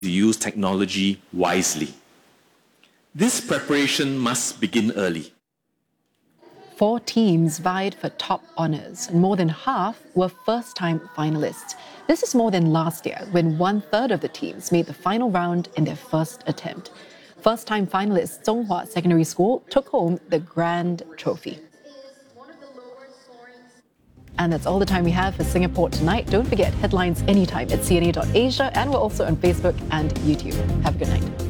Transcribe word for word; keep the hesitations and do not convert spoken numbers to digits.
to use technology wisely. This preparation must begin early. Four teams vied for top honours, and more than half were first-time finalists. This is more than last year, when one-third of the teams made the final round in their first attempt. First-time finalists Zhonghua Secondary School took home the grand trophy. And that's all the time we have for Singapore Tonight. Don't forget, headlines anytime at c n a dot asia, and we're also on Facebook and YouTube. Have a good night.